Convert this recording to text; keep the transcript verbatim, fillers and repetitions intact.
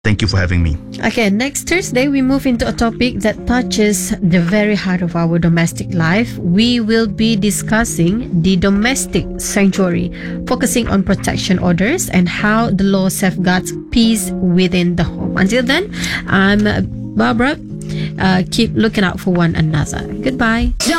Thank you for having me. Okay, next Thursday, we move into a topic that touches the very heart of our domestic life. We will be discussing the domestic sanctuary, focusing on protection orders and how the law safeguards peace within the home. Until then, I'm Barbara. Uh, keep looking out for one another. Goodbye.